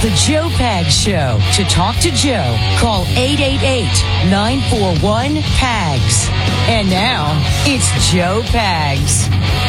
The Joe Pags Show. To talk to Joe, call 888-941-PAGS. And now, it's Joe Pags.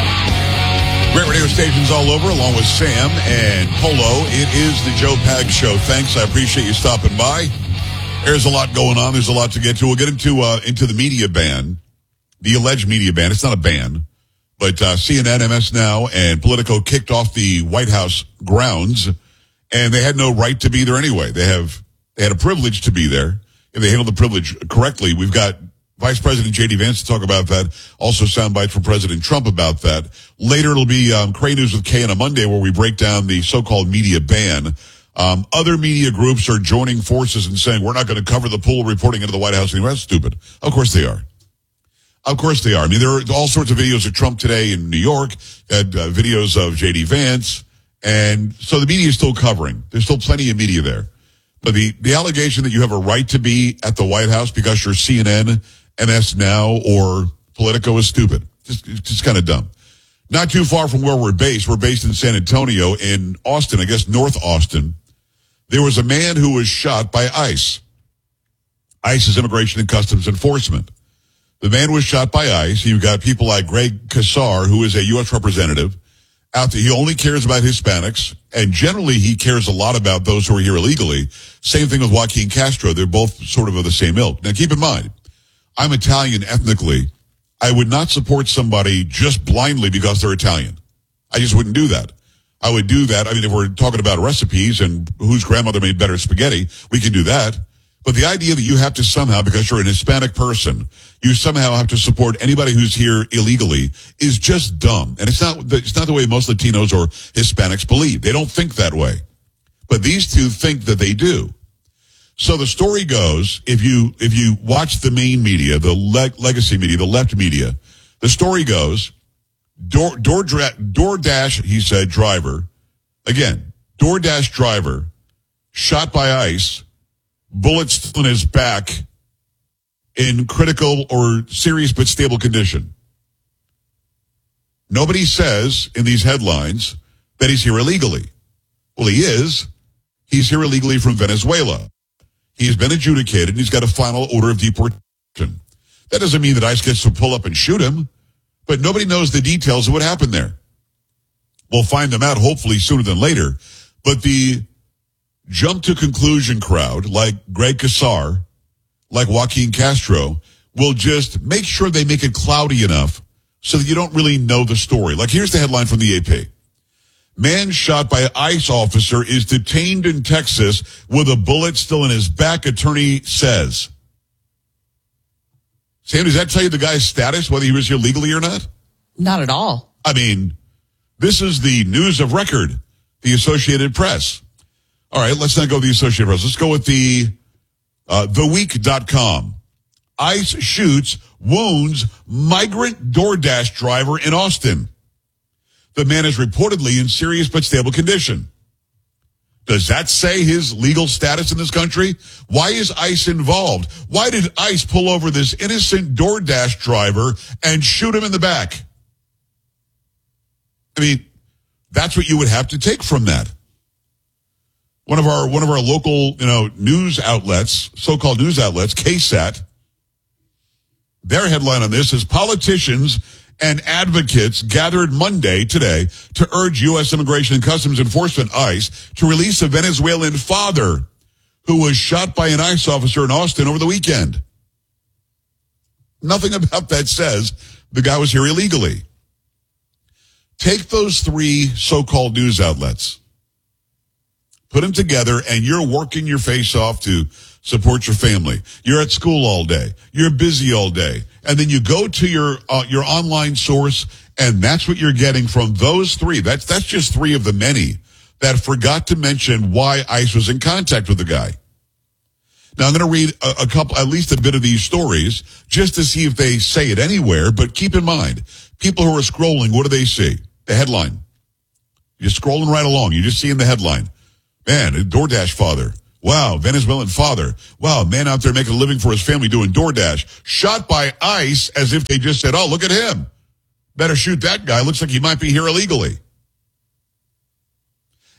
Great radio stations all over, along with Sam and Polo. It is the Joe Pags Show. Thanks. I appreciate you stopping by. There's a lot going on. There's a lot to get to. We'll get into the media ban, the alleged media ban. It's not a ban, but CNN, MS Now, and Politico kicked off the White House grounds, and they had no right to be there anyway. They had a privilege to be there. If they handled the privilege correctly, we've got Vice President J.D. Vance to talk about that. Also sound bites from President Trump about that. Later it'll be Cray News with Kay on a Monday where we break down the so-called media ban. Other media groups are joining forces and saying we're not going to cover the pool reporting into the White House anymore. That's stupid. Of course they are. Of course they are. I mean, there are all sorts of videos of Trump today in New York, videos of J.D. Vance, and so the media is still covering. There's still plenty of media there. But the allegation that you have a right to be at the White House because you're CNN, MS Now, or Politico is stupid. Just kind of dumb. Not too far from where we're based. We're based in San Antonio, in Austin, I guess North Austin. There was a man who was shot by ICE. ICE is Immigration and Customs Enforcement. The man was shot by ICE. You've got people like Greg Casar, who is a U.S. representative. Out there, he only cares about Hispanics, and generally he cares a lot about those who are here illegally. Same thing with Joaquin Castro. They're both sort of the same ilk. Now, keep in mind, I'm Italian ethnically. I would not support somebody just blindly because they're Italian. I just wouldn't do that. I would do that. I mean, if we're talking about recipes and whose grandmother made better spaghetti, we can do that. But the idea that you have to somehow, because you're an Hispanic person, you somehow have to support anybody who's here illegally is just dumb. And it's not the way most Latinos or Hispanics believe. They don't think that way. But these two think that they do. So the story goes, if you watch the main media, the legacy media, the left media, the story goes, DoorDash, he said, driver, again, DoorDash driver, shot by ICE, bullets in his back, in critical or serious but stable condition. Nobody says in these headlines that he's here illegally. Well, he is. He's here illegally from Venezuela. He's been adjudicated, and he's got a final order of deportation. That doesn't mean that ICE gets to pull up and shoot him, but nobody knows the details of what happened there. We'll find them out hopefully sooner than later. But the jump to conclusion crowd, like Greg Casar, like Joaquin Castro, will just make sure they make it cloudy enough so that you don't really know the story. Like, here's the headline from the AP. Man shot by ICE officer is detained in Texas with a bullet still in his back, attorney says. Sam, does that tell you the guy's status, whether he was here legally or not? Not at all. I mean, this is the news of record, the Associated Press. All right, let's not go with the Associated Press. Let's go with theweek.com. ICE shoots, wounds migrant DoorDash driver in Austin. The man is reportedly in serious but stable condition. Does that say his legal status in this country? Why is ICE involved? Why did ICE pull over this innocent DoorDash driver and shoot him in the back? I mean, that's what you would have to take from that. One of our local, news outlets, so-called news outlets, KSAT, their headline on this is politicians and advocates gathered Monday, today, to urge U.S. Immigration and Customs Enforcement, ICE, to release a Venezuelan father who was shot by an ICE officer in Austin over the weekend. Nothing about that says the guy was here illegally. Take those three so-called news outlets, put them together, and you're working your face off to support your family. You're at school all day. You're busy all day. And then you go to your online source, and that's what you're getting from those three. That's just three of the many that forgot to mention why ICE was in contact with the guy. Now, I'm going to read a couple, at least a bit of these stories, just to see if they say it anywhere. But keep in mind, people who are scrolling, what do they see? The headline. You're scrolling right along. You just see in the headline, man, a DoorDash father. Wow, Venezuelan father. Wow, man out there making a living for his family doing DoorDash. Shot by ICE as if they just said, oh, look at him. Better shoot that guy. Looks like he might be here illegally.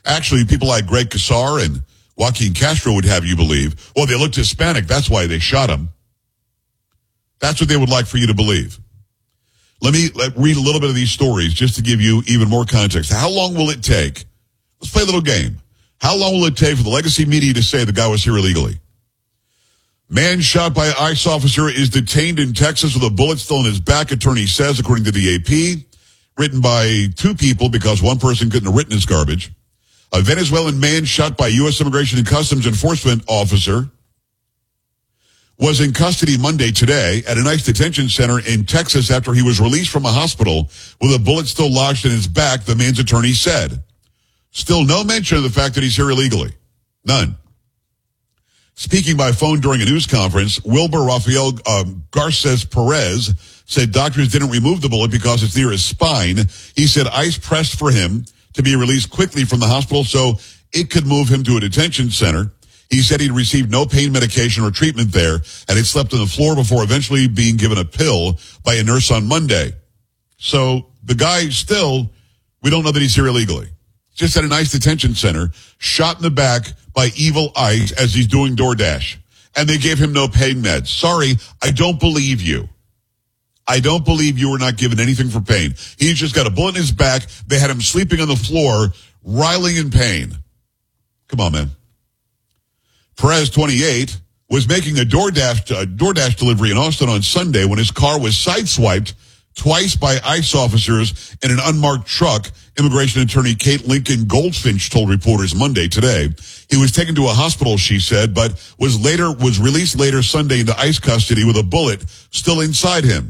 Actually, people like Greg Casar and Joaquin Castro would have you believe, well, they looked Hispanic, that's why they shot him. That's what they would like for you to believe. Let me read a little bit of these stories just to give you even more context. How long will it take? Let's play a little game. How long will it take for the legacy media to say the guy was here illegally? Man shot by ICE officer is detained in Texas with a bullet still in his back, attorney says, according to the AP. Written by two people because one person couldn't have written his garbage. A Venezuelan man shot by U.S. Immigration and Customs Enforcement officer was in custody Monday today at an ICE detention center in Texas after he was released from a hospital with a bullet still lodged in his back, the man's attorney said. Still no mention of the fact that he's here illegally. None. Speaking by phone during a news conference, Wilbur Rafael Garces Perez said doctors didn't remove the bullet because it's near his spine. He said ICE pressed for him to be released quickly from the hospital so it could move him to a detention center. He said he'd received no pain medication or treatment there and had slept on the floor before eventually being given a pill by a nurse on Monday. So the guy still, we don't know that he's here illegally. Just at a nice detention center, shot in the back by evil ICE as he's doing DoorDash. And they gave him no pain meds. Sorry, I don't believe you. I don't believe you were not given anything for pain. He's just got a bullet in his back. They had him sleeping on the floor, writhing in pain. Come on, man. Perez, 28, was making a DoorDash delivery in Austin on Sunday when his car was sideswiped twice by ICE officers in an unmarked truck. Immigration attorney Kate Lincoln Goldfinch told reporters Monday today. He was taken to a hospital, she said, but was released later Sunday into ICE custody with a bullet still inside him.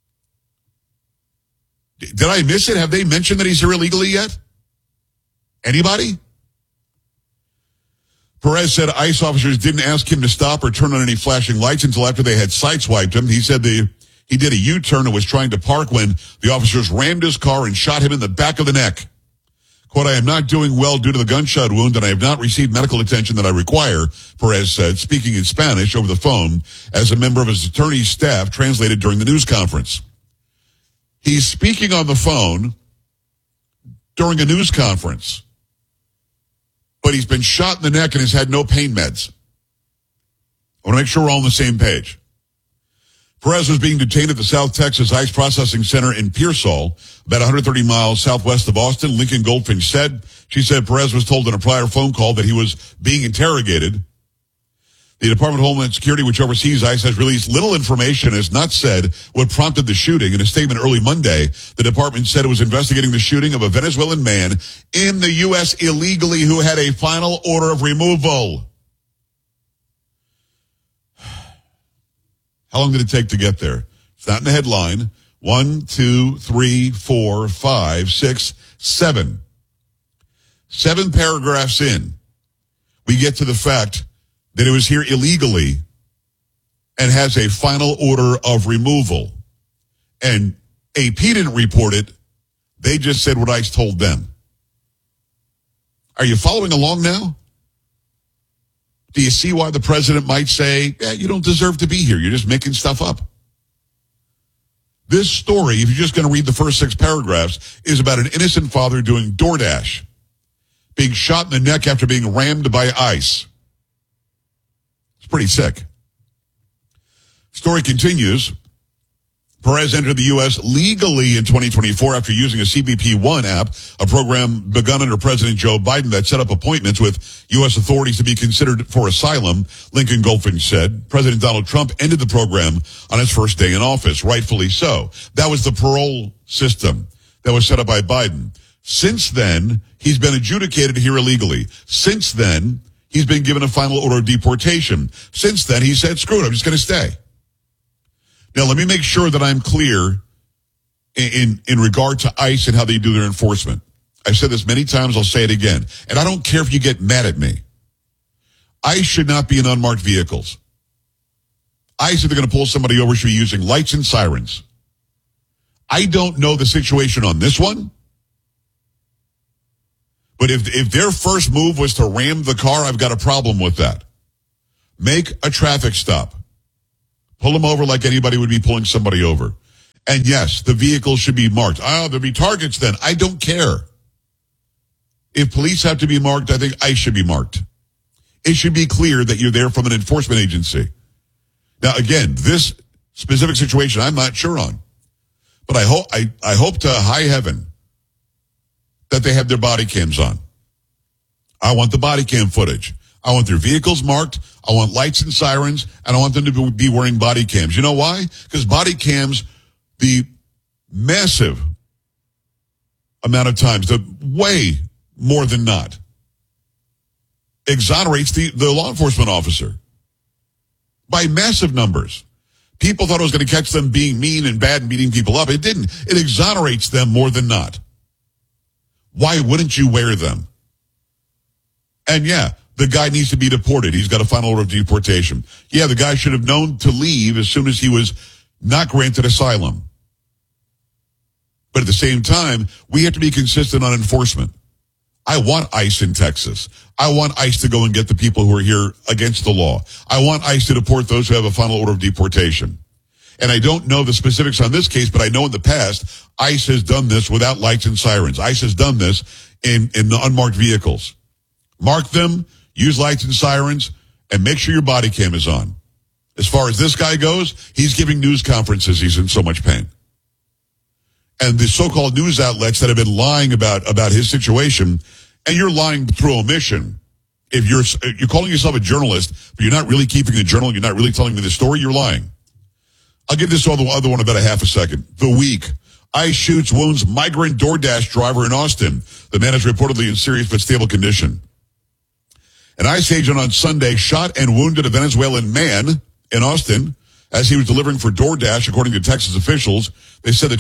Did I miss it? Have they mentioned that he's here illegally yet? Anybody? Perez said ICE officers didn't ask him to stop or turn on any flashing lights until after they had sideswiped him. He said he did a U-turn and was trying to park when the officers rammed his car and shot him in the back of the neck. Quote, I am not doing well due to the gunshot wound and I have not received medical attention that I require, Perez said, speaking in Spanish over the phone as a member of his attorney's staff translated during the news conference. He's speaking on the phone during a news conference, but he's been shot in the neck and has had no pain meds. I want to make sure we're all on the same page. Perez was being detained at the South Texas ICE Processing Center in Pearsall, about 130 miles southwest of Austin. Lincoln Goldfinch said. She said Perez was told in a prior phone call that he was being interrogated. The Department of Homeland Security, which oversees ICE, has released little information and has not said what prompted the shooting. In a statement early Monday, the department said it was investigating the shooting of a Venezuelan man in the U.S. illegally who had a final order of removal. How long did it take to get there? It's not in the headline. 1, 2, 3, 4, 5, 6, 7. 7 paragraphs in, we get to the fact that it was here illegally and has a final order of removal. And AP didn't report it. They just said what ICE told them. Are you following along now? Do you see why the president might say, yeah, you don't deserve to be here. You're just making stuff up. This story, if you're just going to read the first 6 paragraphs, is about an innocent father doing DoorDash, being shot in the neck after being rammed by ICE. It's pretty sick. Story continues. Perez entered the U.S. legally in 2024 after using a CBP One app, a program begun under President Joe Biden that set up appointments with U.S. authorities to be considered for asylum, Lincoln Goldfinch said. President Donald Trump ended the program on his first day in office, rightfully so. That was the parole system that was set up by Biden. Since then, he's been adjudicated here illegally. Since then, he's been given a final order of deportation. Since then, he said, screw it, I'm just going to stay. Now, let me make sure that I'm clear in regard to ICE and how they do their enforcement. I've said this many times, I'll say it again. And I don't care if you get mad at me. ICE should not be in unmarked vehicles. ICE, if they're going to pull somebody over, should be using lights and sirens. I don't know the situation on this one. But if their first move was to ram the car, I've got a problem with that. Make a traffic stop. Pull them over like anybody would be pulling somebody over. And yes, the vehicle should be marked. Oh, there'll be targets then. I don't care. If police have to be marked, I think ICE should be marked. It should be clear that you're there from an enforcement agency. Now, again, this specific situation I'm not sure on. But I hope to high heaven that they have their body cams on. I want the body cam footage. I want their vehicles marked. I want lights and sirens, and I want them to be wearing body cams. You know why? Because body cams, the massive amount of times, the way more than not, exonerates the law enforcement officer by massive numbers. People thought it was going to catch them being mean and bad and beating people up. It didn't. It exonerates them more than not. Why wouldn't you wear them? And yeah, the guy needs to be deported. He's got a final order of deportation. Yeah, the guy should have known to leave as soon as he was not granted asylum. But at the same time, we have to be consistent on enforcement. I want ICE in Texas. I want ICE to go and get the people who are here against the law. I want ICE to deport those who have a final order of deportation. And I don't know the specifics on this case, but I know in the past, ICE has done this without lights and sirens. ICE has done this in unmarked vehicles. Mark them, use lights and sirens, and make sure your body cam is on. As far as this guy goes, he's giving news conferences. He's in so much pain. And the so-called news outlets that have been lying about his situation, and you're lying through omission. If you're calling yourself a journalist, but you're not really keeping a journal, you're not really telling me the story, you're lying. I'll give this other one about a half a second. The Week. ICE shoots, wounds migrant DoorDash driver in Austin. The man is reportedly in serious but stable condition. An ICE agent on Sunday shot and wounded a Venezuelan man in Austin as he was delivering for DoorDash, according to Texas officials. They said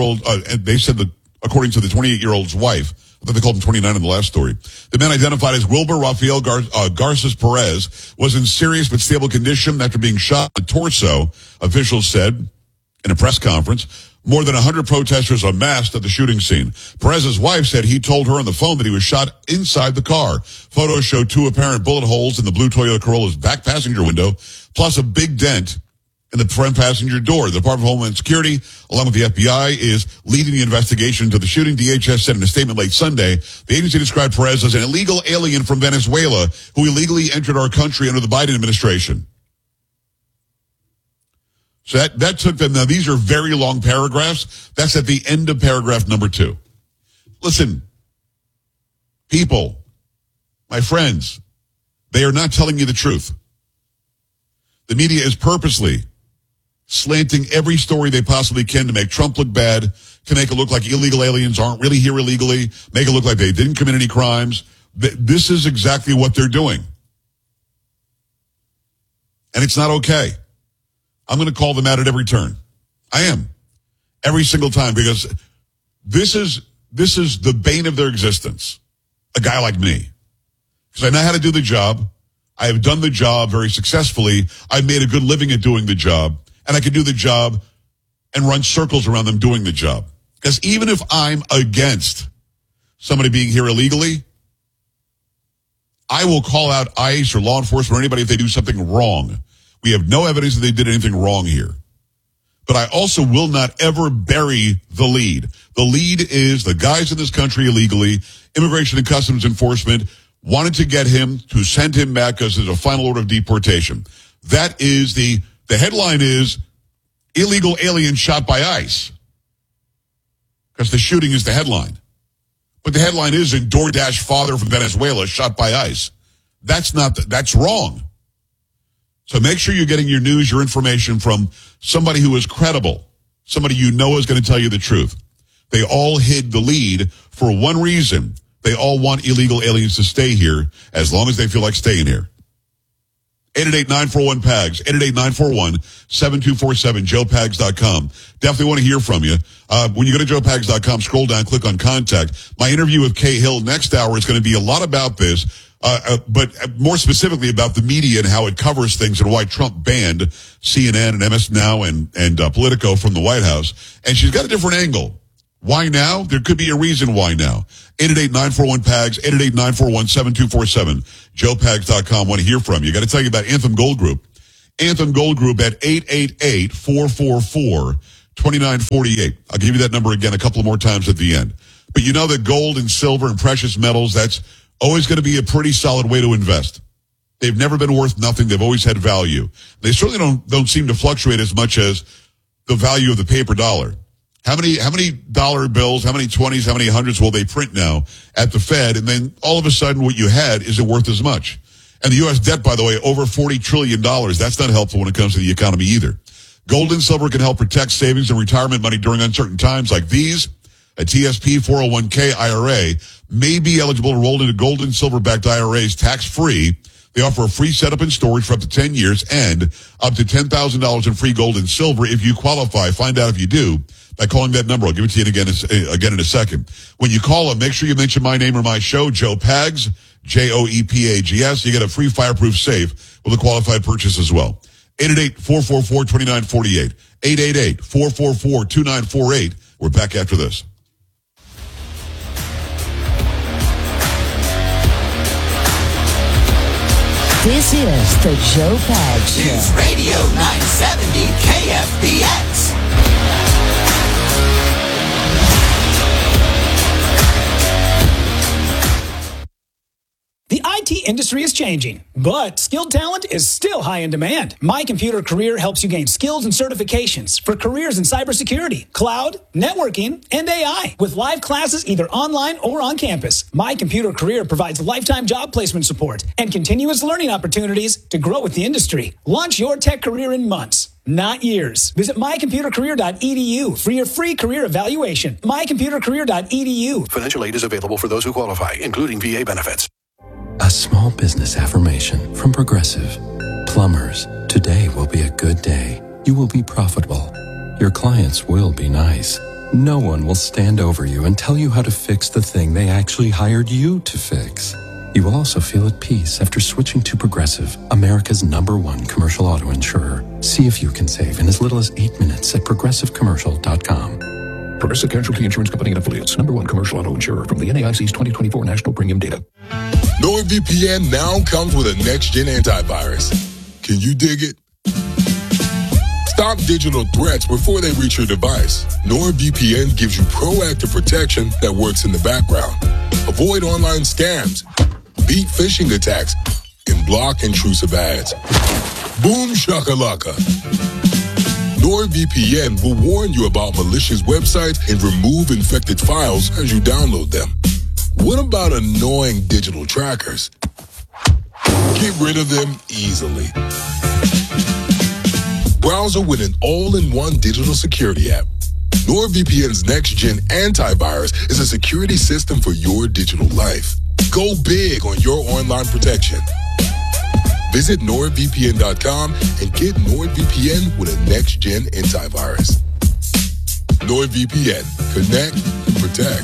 according to the 28-year-old's wife. I thought they called him 29 in the last story. The man, identified as Wilber Rafael Garces Perez, was in serious but stable condition after being shot in the torso, officials said in a press conference. More than 100 protesters amassed at the shooting scene. Perez's wife said he told her on the phone that he was shot inside the car. Photos show 2 apparent bullet holes in the blue Toyota Corolla's back passenger window, plus a big dent in the front passenger door. The Department of Homeland Security, along with the FBI, is leading the investigation into the shooting. DHS said in a statement late Sunday, the agency described Perez as an illegal alien from Venezuela who illegally entered our country under the Biden administration. So that took them. Now, these are very long paragraphs. That's at the end of paragraph number 2. Listen, people, my friends, they are not telling you the truth. The media is purposely slanting every story they possibly can to make Trump look bad, to make it look like illegal aliens aren't really here illegally, make it look like they didn't commit any crimes. This is exactly what they're doing. And it's not okay. I'm going to call them out at every turn. I am. Every single time, because this is the bane of their existence. A guy like me. Because I know how to do the job. I have done the job very successfully. I've made a good living at doing the job. And I can do the job and run circles around them doing the job. Because even if I'm against somebody being here illegally, I will call out ICE or law enforcement or anybody if they do something wrong. We have no evidence that they did anything wrong here. But I also will not ever bury the lead. The lead is the guys in this country illegally, Immigration and Customs Enforcement wanted to get him to send him back because there's a final order of deportation. That is the headline is illegal alien shot by ICE. Because the shooting is the headline. But the headline is in DoorDash father from Venezuela shot by ICE. That's wrong. So make sure you're getting your news, your information from somebody who is credible, somebody you know is going to tell you the truth. They all hid the lead for one reason. They all want illegal aliens to stay here as long as they feel like staying here. 888-941-PAGS, 888-941-7247, joepags.com. Definitely want to hear from you. When you go to joepags.com, scroll down, click on contact. My interview with Kay Hill next hour is going to be a lot about this. But more specifically about the media and how it covers things and why Trump banned CNN and MS Now and Politico from the White House. And she's got a different angle. Why now? There could be a reason why now. 888-941-PAGS, 888-941-7247, joepags.com. Want to hear from you. Got to tell you about Anthem Gold Group. Anthem Gold Group at 888-444-2948. I'll give you that number again a couple of more times at the end. But you know that gold and silver and precious metals, that's always going to be a pretty solid way to invest. They've never been worth nothing. They've always had value. They certainly don't seem to fluctuate as much as the value of the paper dollar. How many dollar bills, how many 20s, how many hundreds will they print now at the Fed? And then all of a sudden what you had isn't worth as much. And the U.S. debt, by the way, over $40 trillion. That's not helpful when it comes to the economy either. Gold and silver can help protect savings and retirement money during uncertain times like these. A TSP 401k IRA may be eligible to roll into gold and silver-backed IRAs tax-free. They offer a free setup and storage for up to 10 years and up to $10,000 in free gold and silver if you qualify. Find out if you do by calling that number. I'll give it to you again in a second. When you call them, make sure you mention my name or my show, Joe Pags, Joepags. You get a free fireproof safe with a qualified purchase as well. 888-444-2948. 888-444-2948. We're back after this. This is the Joe Pags Show. News Radio 970 KFBX. The IT industry is changing, but skilled talent is still high in demand. My Computer Career helps you gain skills and certifications for careers in cybersecurity, cloud, networking, and AI with live classes either online or on campus. My Computer Career provides lifetime job placement support and continuous learning opportunities to grow with the industry. Launch your tech career in months, not years. Visit mycomputercareer.edu for your free career evaluation. mycomputercareer.edu. Financial aid is available for those who qualify, including VA benefits. A small business affirmation from Progressive. Plumbers, today will be a good day. You will be profitable. Your clients will be nice. No one will stand over you and tell you how to fix the thing they actually hired you to fix. You will also feel at peace after switching to Progressive, America's #1 commercial auto insurer. See if you can save in as little as 8 minutes at progressivecommercial.com. Progressive Casualty Insurance Company and Affiliates, #1 commercial auto insurer from the NAIC's 2024 National Premium Data. NordVPN now comes with a next-gen antivirus. Can you dig it? Stop digital threats before they reach your device. NordVPN gives you proactive protection that works in the background. Avoid online scams, beat phishing attacks, and block intrusive ads. Boom shakalaka. NordVPN will warn you about malicious websites and remove infected files as you download them. What about annoying digital trackers? Get rid of them easily. Browser with an all-in-one digital security app. NordVPN's next-gen antivirus is a security system for your digital life. Go big on your online protection. Visit NordVPN.com and get NordVPN with a next-gen antivirus. NordVPN. Connect and protect.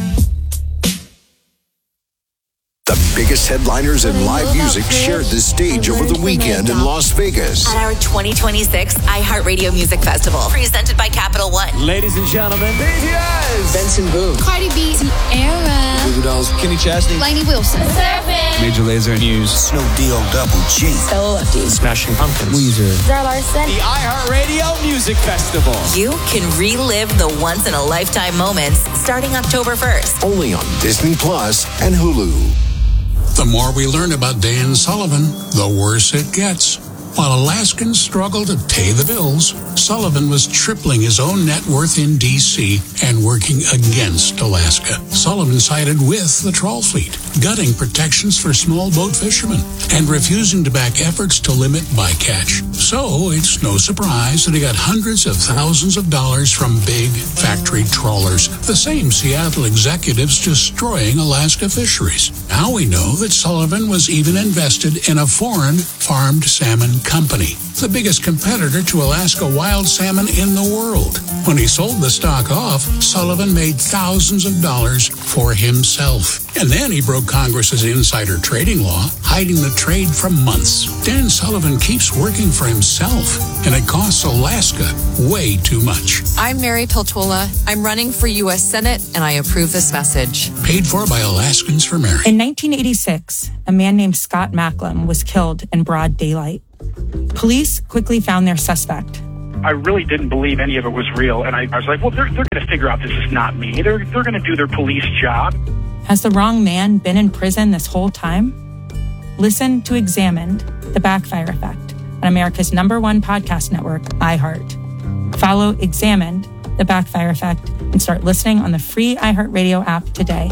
The biggest headliners in live music shared the stage over the weekend in Las Vegas. At our 2026 iHeartRadio Music Festival, presented by Capital One. Ladies and gentlemen, BTS, Benson Boone, Cardi B, Era, Goo Goo Dolls, Kenny Chesney, Lainey Wilson, Major Lazer, News, Snoop D.O. Double G, Stella Lefty, Smashing Pumpkins, Weezer, Zara Larson. The iHeartRadio Music Festival. You can relive the once-in-a-lifetime moments starting October 1st. only on Disney Plus and Hulu. The more we learn about Dan Sullivan, the worse it gets. While Alaskans struggle to pay the bills, Sullivan was tripling his own net worth in D.C. and working against Alaska. Sullivan sided with the trawl fleet, gutting protections for small boat fishermen and refusing to back efforts to limit bycatch. So it's no surprise that he got hundreds of thousands of dollars from big factory trawlers, the same Seattle executives destroying Alaska fisheries. Now we know that Sullivan was even invested in a foreign farmed salmon company, the biggest competitor to Alaska wild salmon in the world. When he sold the stock off, Sullivan made thousands of dollars for himself. And then he broke Congress's insider trading law, hiding the trade for months. Dan Sullivan keeps working for himself, and it costs Alaska way too much. I'm Mary Peltola. I'm running for U.S. Senate, and I approve this message. Paid for by Alaskans for Mary. In 1986, a man named Scott Macklem was killed in broad daylight. Police quickly found their suspect, I really didn't believe any of it was real. And I was like, well, they're going to figure out this is not me. They're going to do their police job. Has the wrong man been in prison this whole time? Listen to Examined, The Backfire Effect, on America's #1 podcast network, iHeart. Follow Examined, The Backfire Effect, and start listening on the free iHeartRadio app today.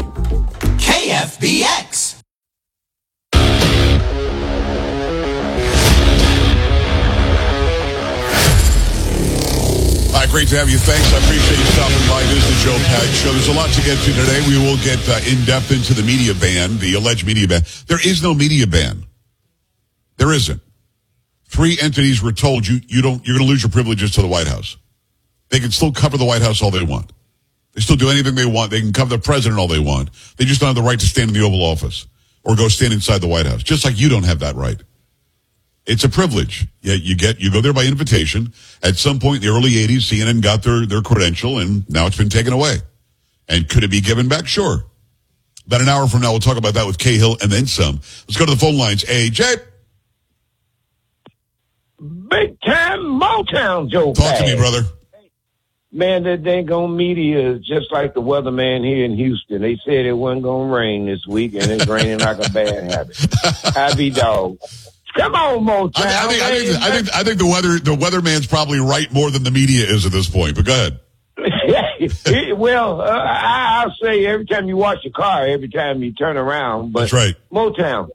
KFBX. All right, great to have you. Thanks. I appreciate you stopping by. This is the Joe Pags Show. There's a lot to get to today. We will get in-depth into the media ban, the alleged media ban. There is no media ban. There isn't. 3 entities were told you're going to lose your privileges to the White House. They can still cover the White House all they want. They still do anything they want. They can cover the president all they want. They just don't have the right to stand in the Oval Office or go stand inside the White House, just like you don't have that right. It's a privilege. Yeah, you go there by invitation. At some point in the early 80s, CNN got their credential, and now it's been taken away. And could it be given back? Sure. About an hour from now, we'll talk about that with Cahill and then some. Let's go to the phone lines. AJ. Big time Motown, Joe. Talk to me, brother. Man, that dang media is just like the weatherman here in Houston. They said it wasn't going to rain this week, and it's raining like a bad habit. Happy dog. Come on, Motown. I think the weatherman's probably right more than the media is at this point, but go ahead. Well, I'll say every time you wash your car, every time you turn around. But that's right. Motown.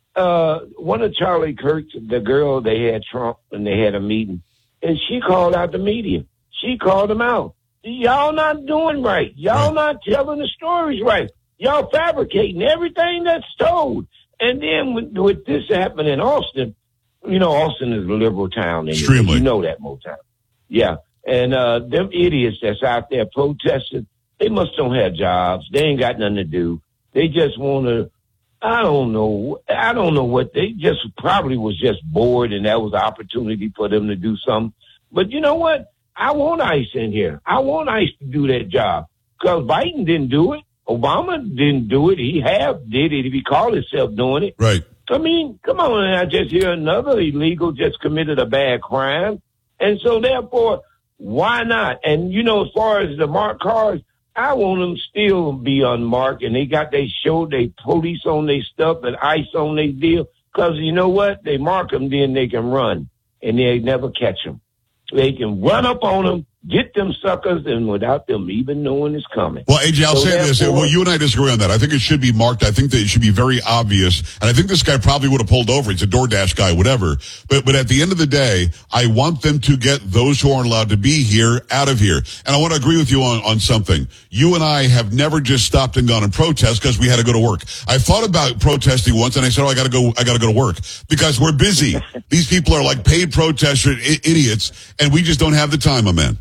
One of Charlie Kirk's, the girl, they had Trump and they had a meeting, and she called out the media. She called them out. Y'all not doing right. Y'all not telling the stories right. Y'all fabricating everything that's told. And then with this happening in Austin, you know, Austin is a liberal town. Extremely. You know that, Motown. Yeah. And them idiots that's out there protesting, they must don't have jobs. They ain't got nothing to do. They just want to, I don't know what, they just probably was just bored and that was an opportunity for them to do something. But you know what? I want ICE in here. I want ICE to do that job because Biden didn't do it. Obama didn't do it. He did it if he called himself doing it. Right. I mean, come on. I just hear another illegal just committed a bad crime. And so therefore, why not? And you know, as far as the marked cars, I want them still be unmarked and they got they police on their stuff and ICE on their deal. Cause you know what? They mark them, then they can run and they never catch them. They can run up on them, get them suckers, and without them even knowing it's coming. Well, AJ, I'll say this. Well, you and I disagree on that. I think it should be marked. I think that it should be very obvious. And I think this guy probably would have pulled over. He's a DoorDash guy, whatever. But at the end of the day, I want them to get those who aren't allowed to be here out of here. And I want to agree with you on something. You and I have never just stopped and gone and protest because we had to go to work. I thought about protesting once and I said, I got to go to work because we're busy. These people are like paid protesters, idiots, and we just don't have the time, my man.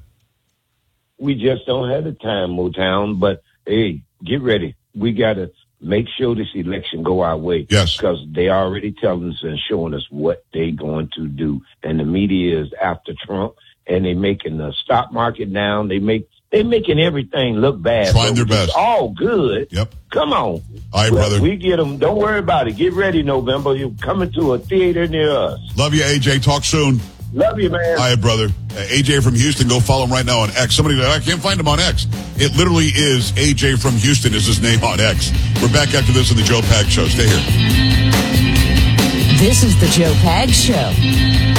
We just don't have the time, Motown. But, hey, get ready. We got to make sure this election go our way. Yes. Because they already telling us and showing us what they going to do. And the media is after Trump, and they making the stock market down. They making everything look bad. Trying their best. It's all good. Yep. Come on. All right, brother. We get them. Don't worry about it. Get ready, November. You're coming to a theater near us. Love you, AJ. Talk soon. Love you, man. All right, brother. AJ from Houston. Go follow him right now on X. Somebody, I can't find him on X. It literally is AJ from Houston is his name on X. We're back after this on the Joe Pags Show. Stay here. This is the Joe Pags Show.